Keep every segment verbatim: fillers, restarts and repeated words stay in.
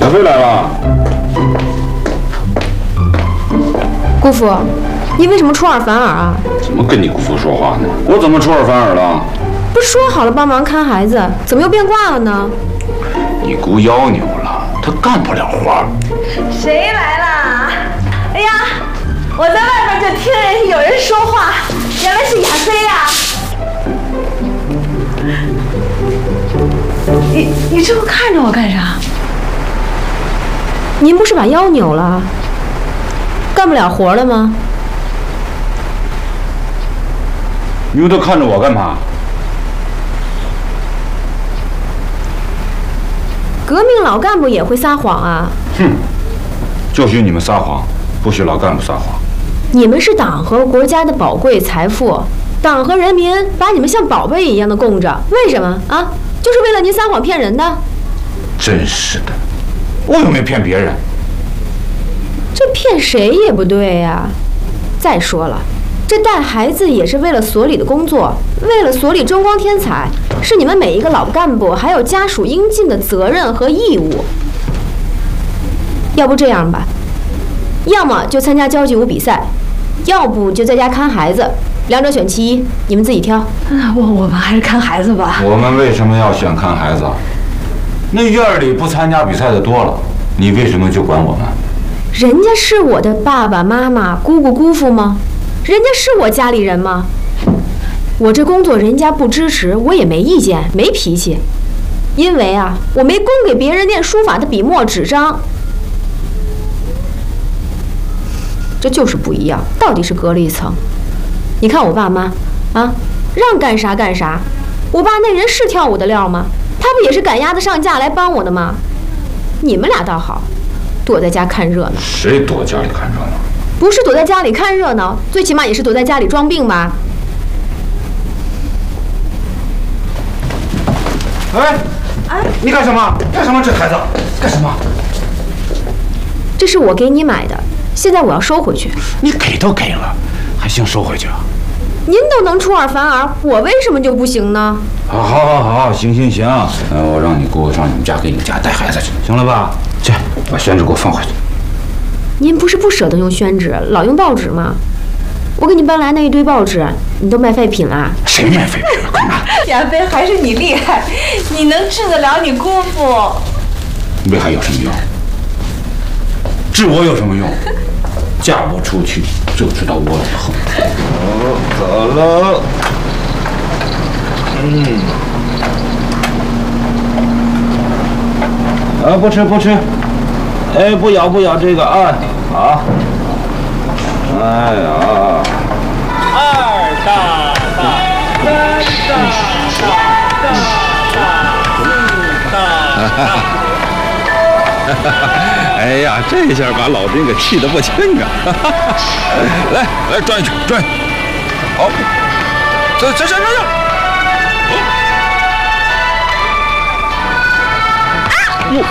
小飞来了。 姑父，你为什么出尔反尔啊？ 怎么跟你姑父说话呢？我怎么出尔反尔了？ 不是说好了帮忙看孩子，怎么又变卦了呢？ 你姑腰扭了，她干不了活。 谁来啦？哎呀，我在外边就听人有人说话，原来是亚飞呀！你你这么看着我干啥？ 您不是把腰扭了，干不了活了吗？ 你们都看着我干嘛？ 革命老干部也会撒谎啊！ 哼，就许你们撒谎，不许老干部撒谎。 你们是党和国家的宝贵财富，党和人民把你们像宝贝一样的供着，为什么啊？就是为了您撒谎骗人的。 真是的，我又没骗别人。 这骗谁也不对呀。再说了，这带孩子也是为了所里的工作，为了所里争光添彩，是你们每一个老干部还有家属应尽的责任和义务。要不这样吧，要么就参加交际舞比赛，要不就在家看孩子，两者选其一，你们自己挑。 那我我们还是看孩子吧。 我们为什么要选看孩子？那院里不参加比赛的多了，你为什么就管我们？ 人家是我的爸爸妈妈、姑姑姑父吗？人家是我家里人吗？我这工作人家不支持，我也没意见，没脾气。因为啊，我没供给别人念书法的笔墨纸张，这就是不一样，到底是隔了一层。你看我爸妈啊，让干啥干啥。我爸那人是跳舞的料吗？他不也是赶鸭子上架来帮我的吗？你们俩倒好，躲在家看热闹。 谁躲家里看热闹？ 不是躲在家里看热闹，最起码也是躲在家里装病吧。 哎，哎，你干什么？干什么？这孩子干什么？ 这是我给你买的，现在我要收回去。 你给都给了，还想收回去啊？ 您都能出尔反尔，我为什么就不行呢？ 好，好，好，好，行行行，呃，我让你姑上你们家给你们家带孩子去，行了吧？去，把宣纸给我放回去。 您不是不舍得用宣纸，老用报纸吗？我给你搬来那一堆报纸，你都卖废品啦？ 谁卖废品了？干嘛？ 亚飞还是你厉害，你能治得了你姑父？ 为还有什么用？治我有什么用？嫁我出去就知道我以后。哦，走了。嗯。啊，不吃不吃。哎，不咬不咬这个啊，好。哎呀。 二大大，三大大，四大大。 哎呀，这下把老丁给气得不轻啊！来来，转一圈，转。好，这这这这这。 哎呦！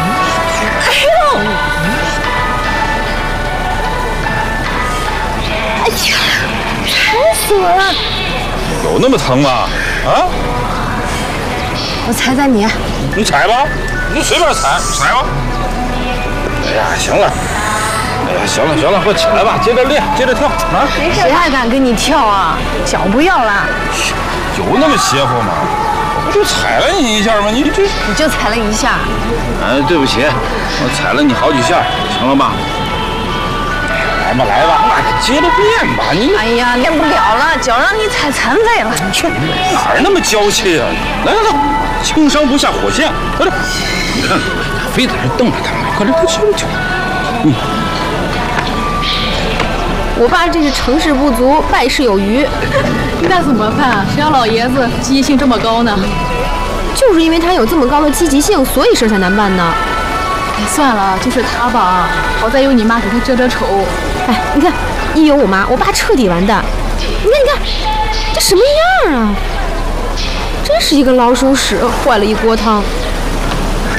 哎呀，疼死我了！ 有那么疼吗？啊？ 我踩踩你。 你踩吧，你随便踩，踩吧。哎呀，行了，哎呀，行了行了，快起来吧，接着练，接着跳啊！ 谁还敢跟你跳啊？脚不要了。 有那么邪乎吗？我就踩了你一下嘛，你这你就踩了一下。 哎，对不起，我踩了你好几下，行了吧？来吧来吧，那接着练吧，你。 哎呀，练不了了，脚让你踩残废了。 你去哪儿那么娇气啊？来来来，轻伤不下火线，快点！你看，非在这瞪着他们，快点，快去去。嗯。 我爸这是成事不足，败事有余。 那怎么办？谁让老爷子积极性这么高呢？ 就是因为他有这么高的积极性，所以事才难办呢。 哎，算了，就是他吧，好在有你妈给他遮遮丑。 哎，你看，一有我妈，我爸彻底完蛋。你看，你看，这什么样啊？真是一个老鼠屎，坏了一锅汤。